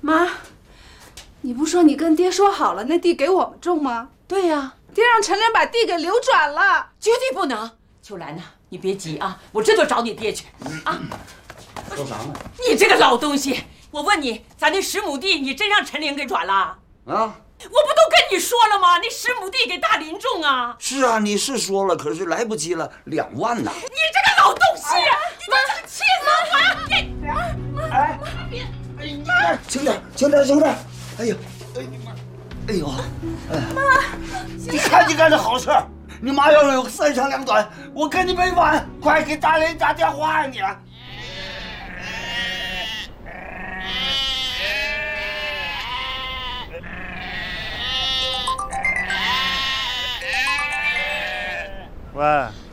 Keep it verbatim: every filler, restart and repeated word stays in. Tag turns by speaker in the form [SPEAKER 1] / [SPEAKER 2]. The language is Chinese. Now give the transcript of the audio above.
[SPEAKER 1] 妈，你不说你跟爹说好了，那地给我们种吗？
[SPEAKER 2] 对呀，
[SPEAKER 1] 爹让陈玲把地给流转了，
[SPEAKER 2] 绝对不能。秋兰呐，你别急啊，我这就找你爹去。啊，
[SPEAKER 3] 说啥呢？
[SPEAKER 2] 你这个老东西，我问你，咱那十亩地，你真让陈玲给转了？啊？我不都跟你说了吗？那十亩地给大林种啊。
[SPEAKER 3] 是啊，你是说了，可是来不及了，两万呐！
[SPEAKER 2] 你这个老东西，你这个气死我了！你，
[SPEAKER 3] 哎，别，哎，你快轻点，轻点，轻点！哎呦，哎你妈，哎呦，哎，妈，你看你干的好事，你妈要是有三长两短，我跟你没完！快给大林打电话呀你！
[SPEAKER 4] 喂。